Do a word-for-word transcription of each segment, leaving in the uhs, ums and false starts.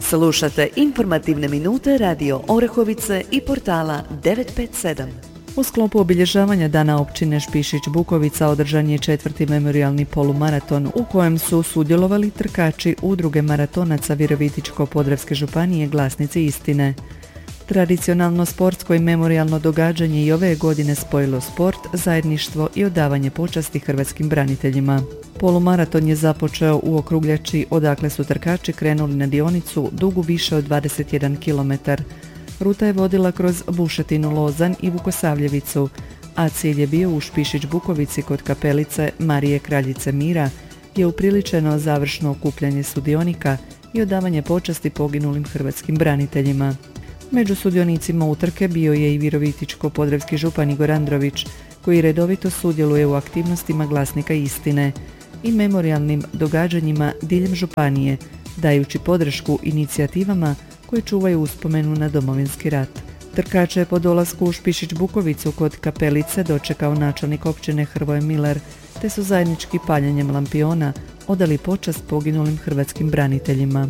Slušate informativne minute Radio Orehovice i portala devet pet sedam. U sklopu obilježavanja Dana općine Špišić-Bukovica održan je četvrti memorijalni polumaraton u kojem su sudjelovali trkači Udruge maratonaca Virovitičko-podravske županije Glasnici istine. Tradicionalno sportsko i memorijalno događanje i ove godine spojilo sport, zajedništvo i odavanje počasti hrvatskim braniteljima. Polumaraton je započeo u Okrugljači, odakle su trkači krenuli na dionicu dugu više od dvadeset jedan kilometar. Ruta je vodila kroz Bušetinu, Lozan i Vukosavljevicu, a cilj je bio u Špišić-Bukovici kod kapelice Marije Kraljice Mira, gdje je upriličeno završno okupljanje sudionika i odavanje počasti poginulim hrvatskim braniteljima. Među sudionicima utrke bio je i Virovitičko-podravski župan Igor Andrović, koji redovito sudjeluje u aktivnostima Glasnika istine i memorijalnim događanjima diljem županije, dajući podršku inicijativama koje čuvaju uspomenu na Domovinski rat. Trkače je po dolasku u Špišić-Bukovicu kod kapelice dočekao načelnik općine Hrvoje Miler, te su zajednički paljenjem lampiona odali počast poginulim hrvatskim braniteljima.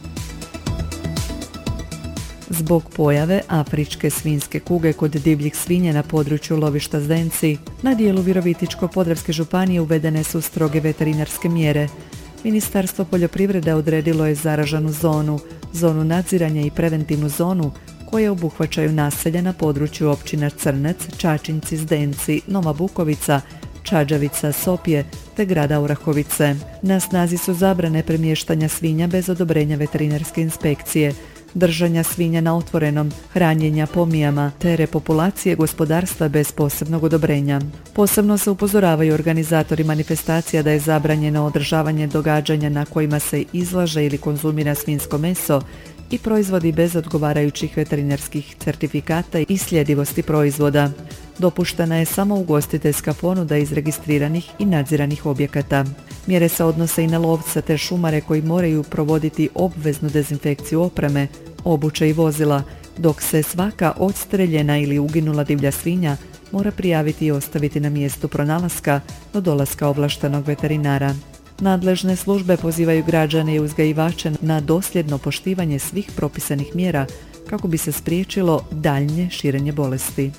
Zbog pojave afričke svinjske kuge kod divljih svinja na području lovišta Zdenci, na dijelu Virovitičko-podravske županije uvedene su stroge veterinarske mjere. Ministarstvo poljoprivrede odredilo je zaražanu zonu, zonu nadziranja i preventivnu zonu koje obuhvaćaju naselja na području općina Crnec, Čačinci, Zdenci, Nova Bukovica, Čađavica, Sopje te grada Orahovice. Na snazi su zabrane premještanja svinja bez odobrenja veterinarske inspekcije, držanja svinja na otvorenom, hranjenja pomijama te repopulacije gospodarstva bez posebnog odobrenja. Posebno se upozoravaju organizatori manifestacija da je zabranjeno održavanje događanja na kojima se izlaže ili konzumira svinjsko meso i proizvodi bez odgovarajućih veterinarskih certifikata i sljedivosti proizvoda. Dopuštena je samo ugostiteljska ponuda iz registriranih i nadziranih objekata. Mjere se odnose i na lovce te šumare koji moraju provoditi obveznu dezinfekciju opreme, obuće i vozila, dok se svaka odstreljena ili uginula divlja svinja mora prijaviti i ostaviti na mjestu pronalaska do dolaska ovlaštenog veterinara. Nadležne službe pozivaju građane i uzgajivače na dosljedno poštivanje svih propisanih mjera kako bi se spriječilo daljnje širenje bolesti.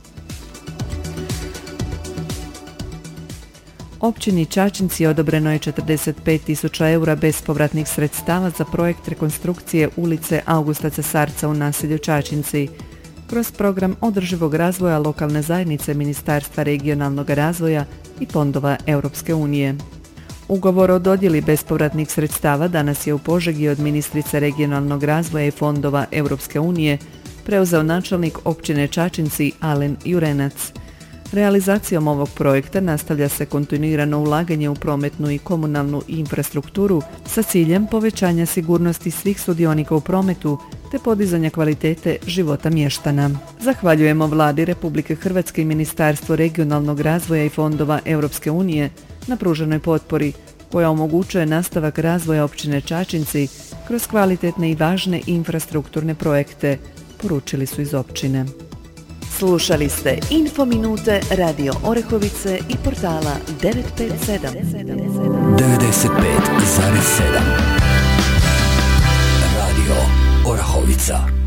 Općini Čačinci odobreno je četrdeset pet tisuća eura bespovratnih sredstava za projekt rekonstrukcije ulice Augusta Cesarca u naselju Čačinci. Kroz program održivog razvoja lokalne zajednice Ministarstva regionalnog razvoja i fondova Europske unije. Ugovor o dodjeli bespovratnih sredstava danas je u Požegi od ministrice regionalnog razvoja i fondova Europske unije preuzeo načelnik općine Čačinci Alen Jurenac. Realizacijom ovog projekta nastavlja se kontinuirano ulaganje u prometnu i komunalnu infrastrukturu sa ciljem povećanja sigurnosti svih sudionika u prometu te podizanja kvalitete života mještana. Zahvaljujemo Vladi Republike Hrvatske i Ministarstvu regionalnog razvoja i fondova Europske unije na pruženoj potpori koja omogućuje nastavak razvoja općine Čačinci kroz kvalitetne i važne infrastrukturne projekte, poručili su iz općine. Slušali ste Info Minute Radio Orehovice i portala devet pet sedam. devedeset pet zarez sedam Radio Orahovica.